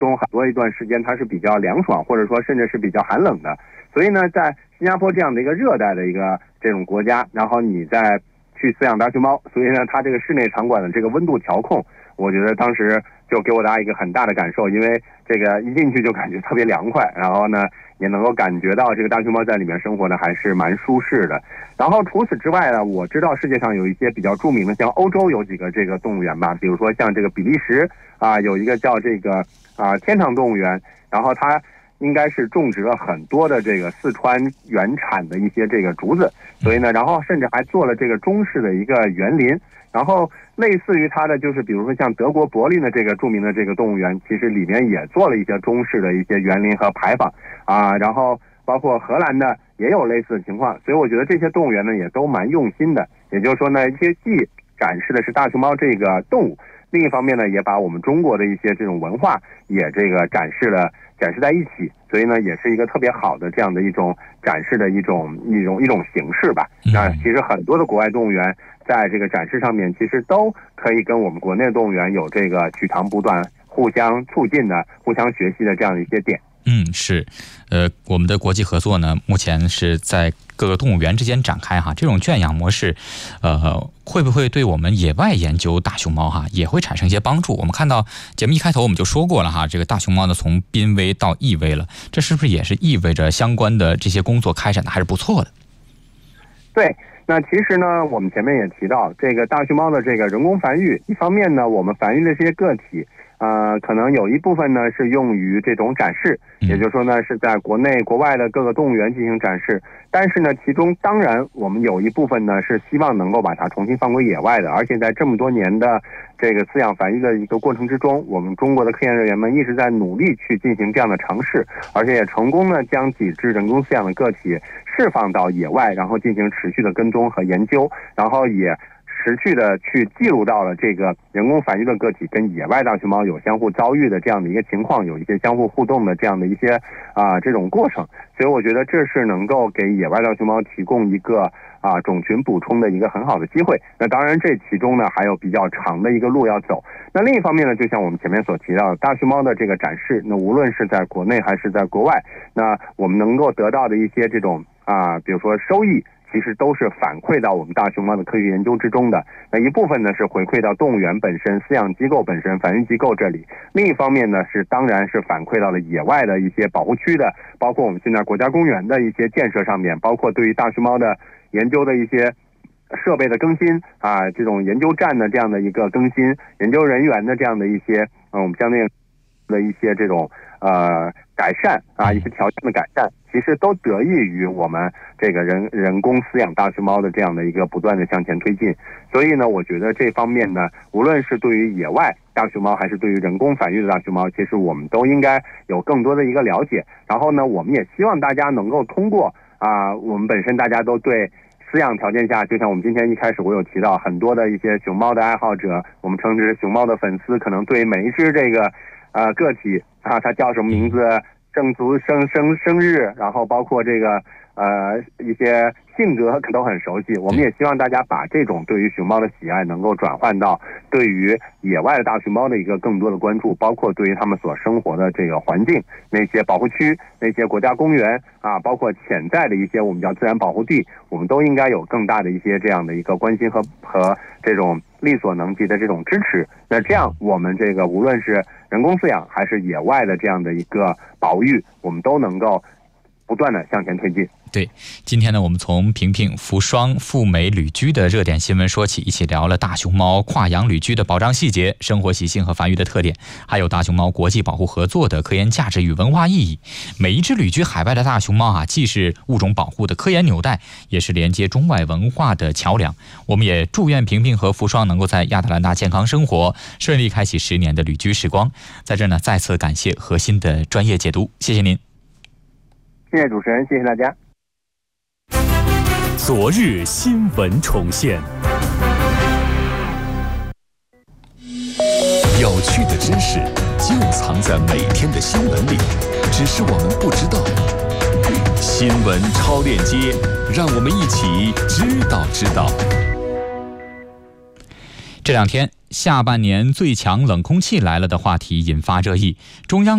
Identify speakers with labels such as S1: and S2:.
S1: 中很多一段时间它是比较凉爽，或者说甚至是比较寒冷的。所以呢，在新加坡这样的一个热带的一个这种国家，然后你再去饲养大熊猫，所以呢，它这个室内场馆的这个温度调控，我觉得当时就给我大家一个很大的感受，因为这个一进去就感觉特别凉快，然后呢，也能够感觉到这个大熊猫在里面生活的还是蛮舒适的。然后除此之外呢，我知道世界上有一些比较著名的，像欧洲有几个这个动物园吧，比如说像这个比利时有一个叫这个天堂动物园，然后它应该是种植了很多的这个四川原产的一些这个竹子，所以呢，然后甚至还做了这个中式的一个园林。然后类似于它的就是比如说像德国柏林的这个著名的这个动物园，其实里面也做了一些中式的一些园林和牌坊然后包括荷兰的也有类似的情况，所以我觉得这些动物园呢也都蛮用心的。也就是说呢，一些既展示的是大熊猫这个动物，另一方面呢也把我们中国的一些这种文化也这个展示在一起，所以呢也是一个特别好的这样的一种展示的一种形式吧。那其实很多的国外动物园在这个展示上面其实都可以跟我们国内的动物园有这个取长补短、互相促进的、互相学习的这样的一些点。
S2: 是，我们的国际合作呢，目前是在各个动物园之间展开哈。这种圈养模式，会不会对我们野外研究大熊猫也会产生一些帮助？我们看到节目一开头我们就说过了这个大熊猫呢从濒危到易危了，这是不是也是意味着相关的这些工作开展的还是不错的？
S1: 对。那其实呢，我们前面也提到，这个大熊猫的这个人工繁育，一方面呢，我们繁育的这些个体，可能有一部分呢是用于这种展示，也就是说呢是在国内国外的各个动物园进行展示。但是呢，其中当然我们有一部分呢是希望能够把它重新放归野外的，而且在这么多年的这个饲养繁育的一个过程之中，我们中国的科研人员们一直在努力去进行这样的尝试，而且也成功呢将几只人工饲养的个体释放到野外，然后进行持续的跟踪和研究，然后也持续的去记录到了这个人工繁育的个体跟野外大熊猫有相互遭遇的这样的一个情况，有一些相互互动的这样的一些这种过程。所以我觉得这是能够给野外大熊猫提供一个种群补充的一个很好的机会。那当然这其中呢还有比较长的一个路要走。那另一方面呢，就像我们前面所提到的，大熊猫的这个展示，那无论是在国内还是在国外，那我们能够得到的一些这种比如说收益，其实都是反馈到我们大熊猫的科学研究之中的。那一部分呢是回馈到动物园本身、饲养机构本身、繁育机构这里，另一方面呢是当然是反馈到了野外的一些保护区的，包括我们现在国家公园的一些建设上面，包括对于大熊猫的研究的一些设备的更新这种研究站的这样的一个更新，研究人员的这样的一些我们相对的一些这种改善一些条件的改善，其实都得益于我们这个人工饲养大熊猫的这样的一个不断的向前推进。所以呢，我觉得这方面呢，无论是对于野外大熊猫还是对于人工繁育的大熊猫，其实我们都应该有更多的一个了解。然后呢，我们也希望大家能够通过我们本身大家都对饲养条件下，就像我们今天一开始我有提到很多的一些熊猫的爱好者，我们称之熊猫的粉丝，可能对每一只这个个体它叫什么名字、生卒、生日，然后包括这个一些性格都很熟悉。我们也希望大家把这种对于熊猫的喜爱能够转换到对于野外的大熊猫的一个更多的关注，包括对于他们所生活的这个环境，那些保护区、那些国家公园包括潜在的一些我们叫自然保护地，我们都应该有更大的一些这样的一个关心和这种力所能及的这种支持。那这样我们这个无论是人工饲养还是野外的这样的一个保育，我们都能够不断的向前推进。
S2: 对，今天呢，我们从萍萍扶霜赴美旅居的热点新闻说起，一起聊了大熊猫跨洋旅居的保障细节、生活习性和繁育的特点，还有大熊猫国际保护合作的科研价值与文化意义。每一只旅居海外的大熊猫既是物种保护的科研纽带，也是连接中外文化的桥梁。我们也祝愿萍萍和扶霜能够在亚特兰大健康生活，顺利开启10年的旅居时光。在这呢，再次感谢何鑫的专业解读，谢谢您。
S1: 谢谢主持人，谢谢大家。
S3: 昨日新闻重现，有趣的知识就藏在每天的新闻里，只是我们不知道。新闻超链接，让我们一起知道。
S2: 这2天下半年最强冷空气来了的话题引发热议，中央